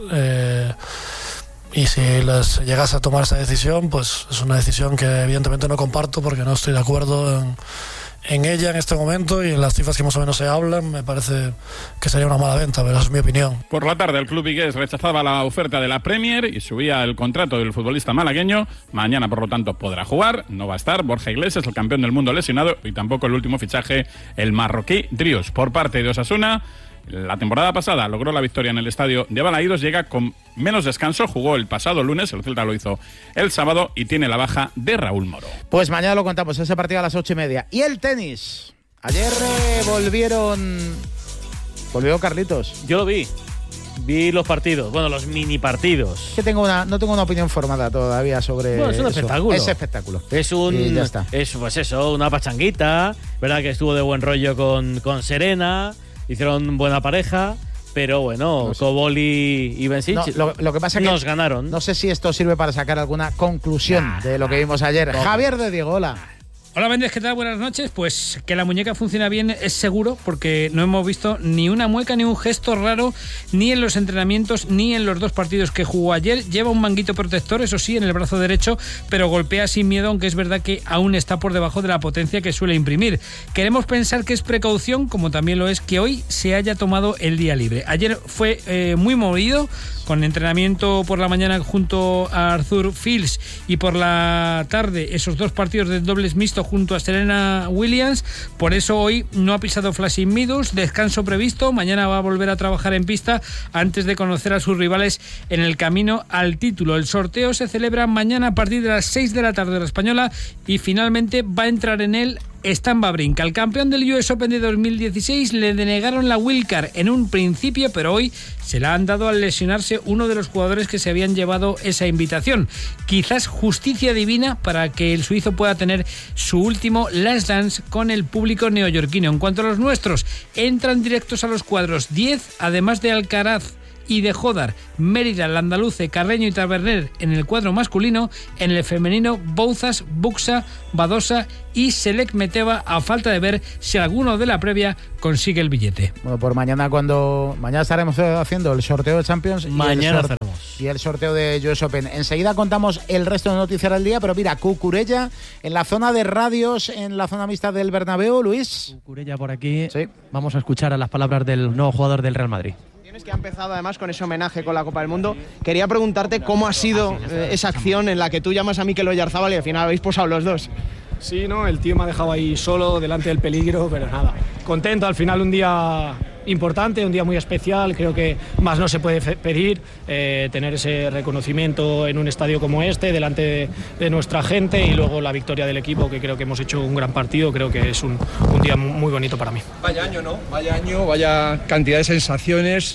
Y si les llegase a tomar esa decisión, pues es una decisión que evidentemente no comparto porque no estoy de acuerdo en ella en este momento y en las cifras que más o menos se hablan. Me parece que sería una mala venta, pero es mi opinión. Por la tarde el club vigués rechazaba la oferta de la Premier y subía el contrato del futbolista malagueño. Mañana, por lo tanto, podrá jugar. No va a estar Borja Iglesias, el campeón del mundo, lesionado, y tampoco el último fichaje, el marroquí Drius. Por parte de Osasuna, la temporada pasada logró la victoria en el estadio de Balaídos, llega con menos descanso, jugó el pasado lunes, el Celta lo hizo el sábado y tiene la baja de Raúl Moro. Pues mañana lo contamos, ese partido a las 8 y media. Y el tenis. Ayer volvió Carlitos. Yo lo vi los partidos, los mini partidos. Que no tengo una opinión formada todavía sobre es un eso. espectáculo. Es espectáculo. Y ya está. Es una pachanguita, verdad que estuvo de buen rollo con Serena. Hicieron buena pareja, pero bueno, no sé. Koboli y Bencic lo que pasa nos que ganaron. No sé si esto sirve para sacar alguna conclusión de lo que vimos ayer. Javier de Diego, hola. Hola, Méndez, ¿qué tal? Buenas noches. Pues que la muñeca funciona bien es seguro, porque no hemos visto ni una mueca ni un gesto raro, ni en los entrenamientos, ni en los 2 partidos que jugó ayer. Lleva un manguito protector, eso sí, en el brazo derecho, pero golpea sin miedo, aunque es verdad que aún está por debajo de la potencia que suele imprimir. Queremos pensar que es precaución, como también lo es que hoy se haya tomado el día libre. Ayer fue muy movido, con entrenamiento por la mañana junto a Arthur Fields y por la tarde esos 2 partidos de dobles mixto junto a Serena Williams. Por eso hoy no ha pisado Flushing Meadows, descanso previsto. Mañana va a volver a trabajar en pista antes de conocer a sus rivales en el camino al título. El sorteo se celebra mañana a partir de las 6 de la tarde de la española y finalmente va a entrar en él Stan Wawrinka. Al campeón del US Open de 2016 le denegaron la wildcard en un principio, pero hoy se la han dado al lesionarse uno de los jugadores que se habían llevado esa invitación. Quizás justicia divina para que el suizo pueda tener su último last dance con el público neoyorquino. En cuanto a los nuestros, entran directos a los cuadros 10, además de Alcaraz y de Jodar, Mérida, Landaluce, Carreño y Taberner en el cuadro masculino. En el femenino, Bouzas, Buxa, Badosa y Selec Meteva, a falta de ver si alguno de la previa consigue el billete. Bueno, por mañana estaremos haciendo el sorteo de Champions y el sorteo de US Open. Enseguida contamos el resto de noticias del día, pero mira, Cucurella en la zona de radios, en la zona mixta del Bernabéu, Luis. Cucurella por aquí. Sí. Vamos a escuchar a las palabras del nuevo jugador del Real Madrid. Que ha empezado además con ese homenaje con la Copa del Mundo. Quería preguntarte cómo ha sido esa acción en la que tú llamas a Mikel Oyarzabal y al final habéis posado los dos. Sí, no, el tío me ha dejado ahí solo, delante del peligro, pero nada, contento. Al final un día importante, un día muy especial, creo que más no se puede pedir, tener ese reconocimiento en un estadio como este, delante de nuestra gente, y luego la victoria del equipo, que creo que hemos hecho un gran partido. Creo que es un día muy bonito para mí. Vaya año, ¿no? Vaya año, vaya cantidad de sensaciones.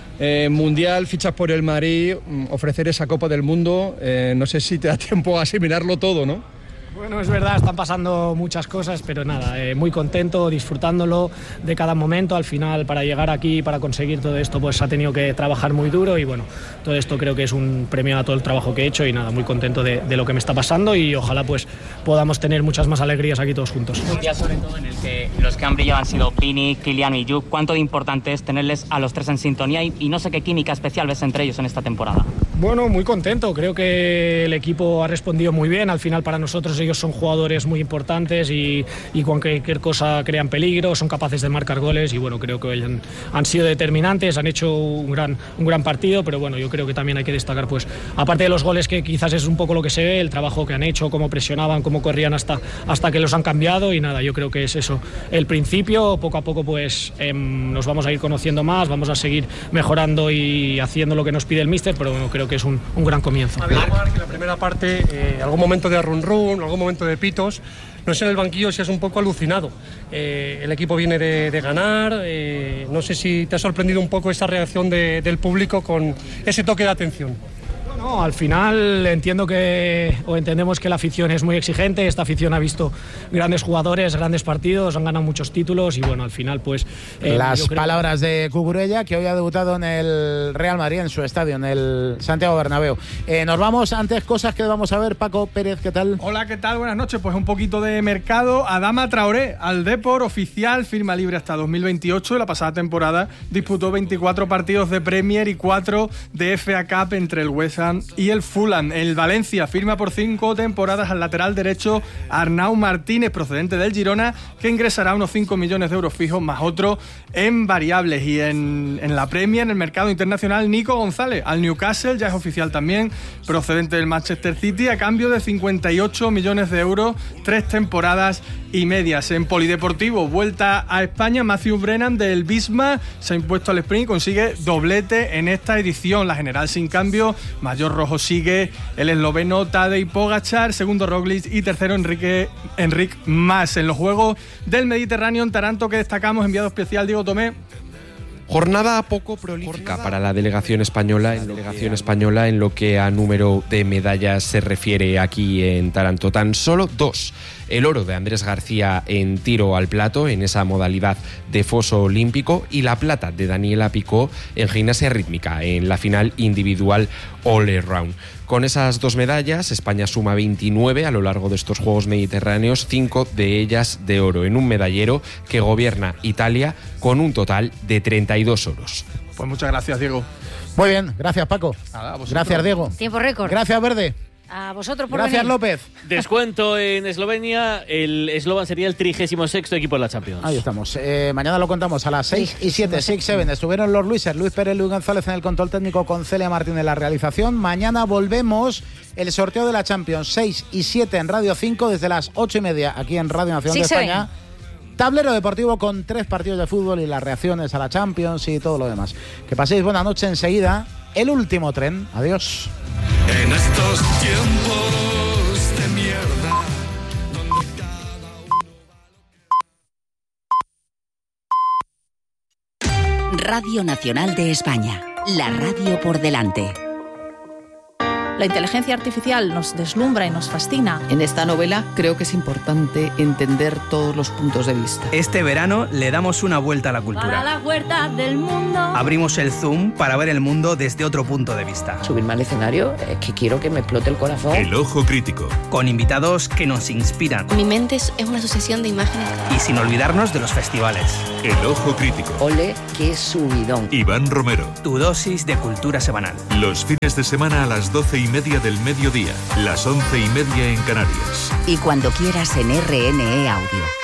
Mundial, fichas por el Madrid, ofrecer esa Copa del Mundo, no sé si te da tiempo a asimilarlo todo, ¿no? Bueno, es verdad, están pasando muchas cosas, pero nada, muy contento, disfrutándolo de cada momento. Al final, para llegar aquí, para conseguir todo esto, pues ha tenido que trabajar muy duro, y bueno, todo esto creo que es un premio a todo el trabajo que he hecho, y nada, muy contento de lo que me está pasando, y ojalá pues podamos tener muchas más alegrías aquí todos juntos. Un día sobre todo en el que los que han brillado han sido Pini, Kylian y Jupp. ¿Cuánto de importante es tenerles a los tres en sintonía y no sé qué química especial ves entre ellos en esta temporada? Bueno, muy contento, creo que el equipo ha respondido muy bien. Al final, para nosotros ellos son jugadores muy importantes y cualquier cosa crean peligro, son capaces de marcar goles, y bueno, creo que han sido determinantes, han hecho un gran partido, pero bueno, yo creo que también hay que destacar, pues aparte de los goles, que quizás es un poco lo que se ve, el trabajo que han hecho, cómo presionaban, cómo corrían hasta que los han cambiado, y nada, yo creo que es eso el principio. Poco a poco pues nos vamos a ir conociendo más, vamos a seguir mejorando y haciendo lo que nos pide el míster, pero bueno, creo que es un gran comienzo. Había que en la primera parte, algún momento de run, algún momento de pitos, no sé en el banquillo si es un poco alucinado. El equipo viene de ganar, no sé si te ha sorprendido un poco esa reacción del público con ese toque de atención. No, al final entendemos que la afición es muy exigente. Esta afición ha visto grandes jugadores, grandes partidos, han ganado muchos títulos, y bueno, al final pues... Las palabras de Cucurella, que hoy ha debutado en el Real Madrid, en su estadio, en el Santiago Bernabéu. Nos vamos, antes cosas que vamos a ver. Paco Pérez, ¿qué tal? Hola, ¿qué tal? Buenas noches. Pues un poquito de mercado. Adama Traoré al Depor, oficial, firma libre hasta 2028. La pasada temporada disputó 24 partidos de Premier y 4 de FA Cup entre el West Ham y el Fulham. El Valencia firma por 5 temporadas al lateral derecho Arnau Martínez, procedente del Girona, que ingresará unos 5 millones de euros fijos más otro en variables. Y en la Premier, en el mercado internacional, Nico González al Newcastle, ya es oficial también, procedente del Manchester City, a cambio de 58 millones de euros, 3 temporadas y medias. En polideportivo, vuelta a España, Matthew Brennan del Bismarck se ha impuesto al sprint y consigue doblete en esta edición. La general sin cambio, mayor rojo sigue el esloveno Tadej Pogačar, segundo Roglic y tercero Enric Mas. En los Juegos del Mediterráneo, en Taranto, que destacamos, enviado especial Diego Tomé. Jornada poco prolífica para la delegación española en lo que a número de medallas se refiere aquí en Taranto. Tan solo 2. El oro de Andrés García en tiro al plato, en esa modalidad de foso olímpico, y la plata de Daniela Picó en gimnasia rítmica, en la final individual all around. Con esas 2 medallas, España suma 29 a lo largo de estos Juegos Mediterráneos, 5 de ellas de oro, en un medallero que gobierna Italia con un total de 32 oros. Pues muchas gracias, Diego. Muy bien, gracias, Paco. Nada, gracias, Diego. Tiempo récord. Gracias, Verde. A vosotros por Gracias, venir. López. Descuento en Eslovenia. El Slovan sería el 36º equipo de la Champions. Ahí estamos. Mañana lo contamos a las 6 y 7, 6-7. Estuvieron los Luis Pérez, Luis González en el control técnico, con Celia Martín en la realización. Mañana volvemos. El sorteo de la Champions, 6 y 7 en Radio 5, desde las 8:30 aquí en Radio Nacional de España. Tablero deportivo con 3 partidos de fútbol y las reacciones a la Champions y todo lo demás. Que paséis buena noche. Enseguida, el último tren. Adiós. En estos tiempos de mierda, donde cada uno... Radio Nacional de España, la radio por delante. La inteligencia artificial nos deslumbra y nos fascina. En esta novela creo que es importante entender todos los puntos de vista. Este verano le damos una vuelta a la cultura. Para la huerta del mundo. Abrimos el Zoom para ver el mundo desde otro punto de vista. Subirme al escenario es que quiero que me explote el corazón. El Ojo Crítico. Con invitados que nos inspiran. Mi mente es una sucesión de imágenes. Y sin olvidarnos de los festivales. El Ojo Crítico. Ole, qué subidón. Iván Romero. Tu dosis de cultura semanal. Los fines de semana a las 12:30 del mediodía. Las 11:30 en Canarias. Y cuando quieras en RNE Audio.